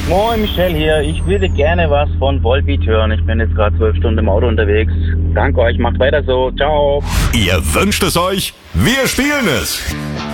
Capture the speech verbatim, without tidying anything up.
Moin, Michelle hier. Ich würde gerne was von Volbeat hören. Ich bin jetzt gerade zwölf Stunden im Auto unterwegs. Danke euch, macht weiter so. Ciao. Ihr wünscht es euch, wir spielen es.